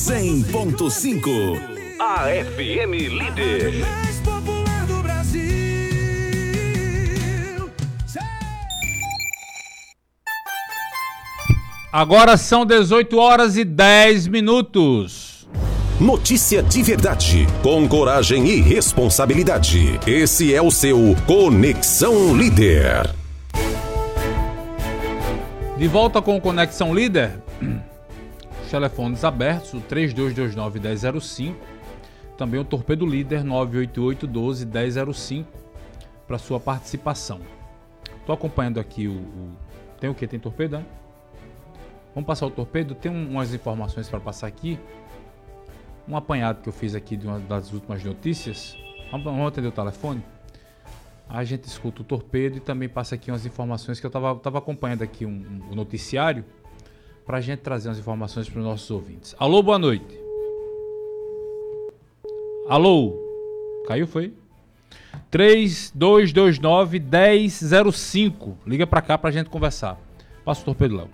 100.5. A FM Líder. Mais popular do Brasil. Agora são 18h10. Notícia de verdade, com coragem e responsabilidade. Esse é o seu Conexão Líder. De volta com o Conexão Líder. Os telefones abertos, o 3229-1005. Também o Torpedo Líder 988-12-1005 para sua participação. Estou acompanhando aqui Tem o quê? Tem torpedo, né? Vamos passar o torpedo? Tem umas informações para passar aqui. Um apanhado que eu fiz aqui de uma das últimas notícias. Vamos atender o telefone? A gente escuta o torpedo e também passa aqui umas informações que eu estava acompanhando aqui um noticiário para a gente trazer umas informações para os nossos ouvintes. Alô, boa noite. Alô? Caiu, foi? 3229-1005. Liga para cá para a gente conversar. Passa o torpedo, Léo.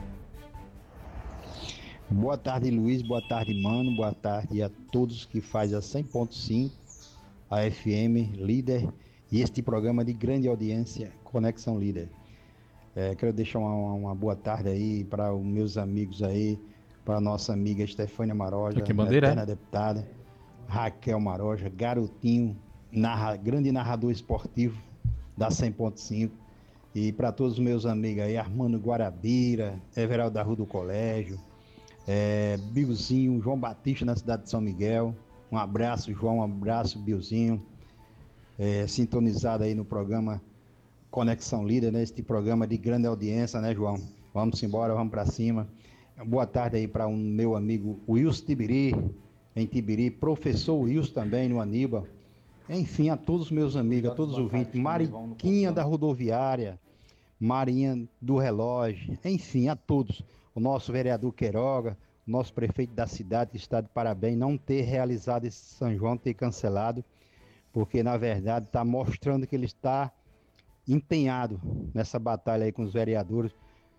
Boa tarde, Luiz. Boa tarde, Mano. Boa tarde a todos que fazem a 100.5, a FM Líder e este programa de grande audiência, Conexão Líder. Quero deixar uma boa tarde aí para os meus amigos aí, para a nossa amiga Estefânia Maroja, eterna deputada, Raquel Maroja, garotinho, grande narrador esportivo da 100.5. E para todos os meus amigos aí, Armando Guarabira, Everaldo da Rua do Colégio, Biozinho, João Batista na cidade de São Miguel. Um abraço, João, um abraço, Biozinho. Sintonizado aí no programa Conexão Líder, né? Este programa de grande audiência, né, João? Vamos embora, vamos para cima. Boa tarde aí para um meu amigo Wilson Tibiri, em Tibiri, professor Wilson também no Aníbal. Enfim, a todos os meus amigos, a todos os ouvintes, Mariquinha da Rodoviária, Marinha do Relógio, enfim, a todos. O nosso vereador Queiroga, o nosso prefeito da cidade, que está de parabéns, não ter realizado esse São João, ter cancelado, porque na verdade está mostrando que ele está empenhado nessa batalha aí com os vereadores,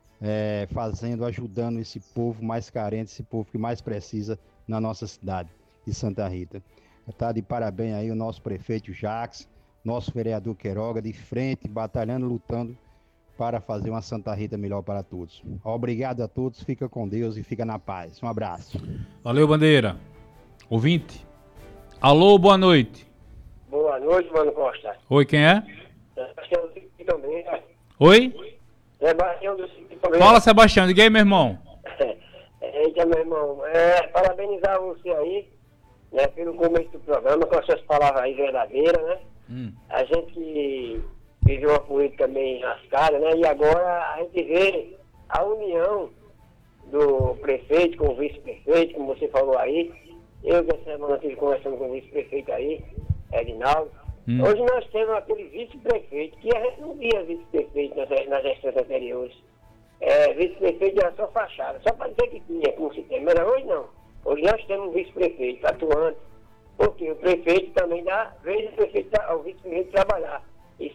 ajudando esse povo mais carente, esse povo que mais precisa na nossa cidade de Santa Rita. Está de parabéns aí o nosso prefeito Jacques, nosso vereador Queiroga, de frente, batalhando, lutando para fazer uma Santa Rita melhor para todos. Obrigado a todos, fica com Deus e fica na paz. Um abraço. Valeu, Bandeira. Ouvinte. Alô, boa noite. Boa noite, Mano Costa. Oi, quem é? Sebastião do Ciclo também. Oi? Sebastião do Ciclo também. Fala, Sebastião. Diga aí, meu irmão. Eita, meu irmão. Parabenizar você aí, né, pelo começo do programa, com as suas palavras aí verdadeiras, né? A gente que viveu uma política meio lascada, né? E agora a gente vê a união do prefeito com o vice-prefeito, como você falou aí. Eu, essa semana, estive conversando com o vice-prefeito aí, Edinaldo. Hoje nós temos aquele vice-prefeito, que a gente não via vice-prefeito nas gestões anteriores. Vice-prefeito era só fachada, só para dizer que tinha, como se tem. Mas hoje não. Hoje nós temos um vice-prefeito atuante, porque o prefeito também dá vez ao vice-prefeito trabalhar. Isso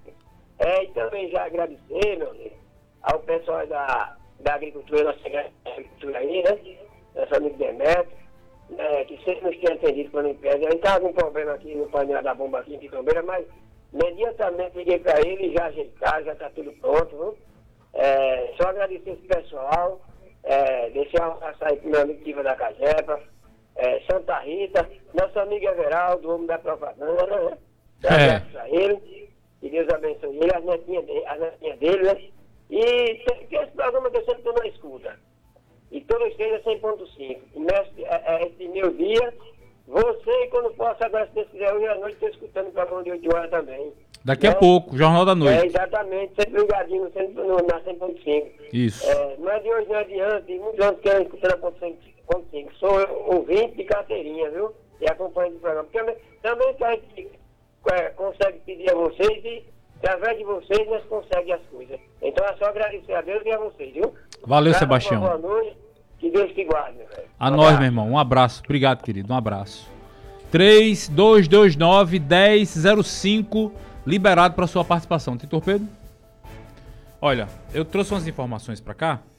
e também já agradecer, meu amigo, ao pessoal da agricultura, nossa agricultura aí, né? Nosso amigo Demetrio, que sempre nos tem atendido quando empresa. A gente estava com um problema aqui no painel da bomba aqui em Pitombeira, mas imediatamente liguei para ele, já ajeitaram, já está tudo pronto, viu? Só agradecer esse pessoal, deixar um abraço aí para o meu amigo Tiva da Cajepa, Santa Rita, nosso amigo Everaldo, o homem da propaganda, né? Agradeço a ele, que Deus abençoe ele, as netinhas dele, né? E esse programa que eu sempre estou na escuta. E todos eles é 100.5. Esse meu dia, você, quando posso, agora se Deus quiser, hoje à noite, estou escutando o programa de 8 horas também. Daqui a pouco, Jornal da Noite. Exatamente, sempre ligadinho na 100.5. Isso. Não é de hoje, não é de antes, de muitos anos que eu escutando a 100.5. Sou ouvinte de carteirinha, viu? E acompanho o programa. Também que a gente consegue pedir a vocês e, através de vocês, nós conseguimos as coisas. Então é só agradecer a Deus e a vocês, viu? Valeu, Sebastião. Boa noite, que Deus te guarde, meu velho. A nós, meu irmão. Um abraço. Obrigado, querido. Um abraço. 3229-1005, liberado para sua participação. Tem torpedo? Olha, eu trouxe umas informações para cá.